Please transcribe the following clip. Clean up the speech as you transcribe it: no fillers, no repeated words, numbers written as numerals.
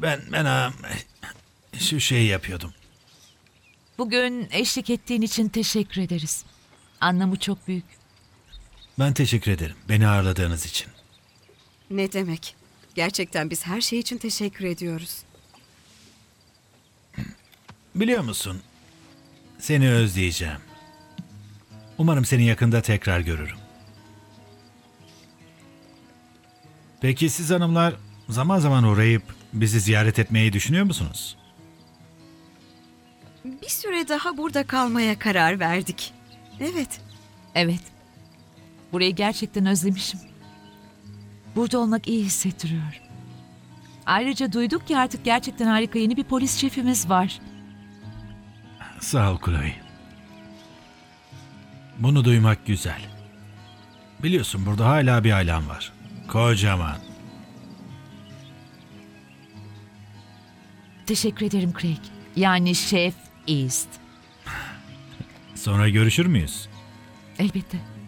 Ben şu şeyi yapıyordum. Bugün eşlik ettiğin için teşekkür ederiz. Anlamı çok büyük. Ben teşekkür ederim beni ağırladığınız için. Ne demek? Gerçekten biz her şey için teşekkür ediyoruz. Biliyor musun? Seni özleyeceğim. Umarım seni yakında tekrar görürüm. Peki siz hanımlar zaman zaman uğrayıp bizi ziyaret etmeyi düşünüyor musunuz? Bir süre daha burada kalmaya karar verdik. Evet. Evet. Burayı gerçekten özlemişim. Burada olmak iyi hissettiriyor. Ayrıca duyduk ki artık gerçekten harika yeni bir polis şefimiz var. Sağ ol Chloe. Bunu duymak güzel. Biliyorsun burada hala bir ailem var. Kocaman. Teşekkür ederim Craig. Yani Şef East. Sonra görüşür müyüz? Elbette.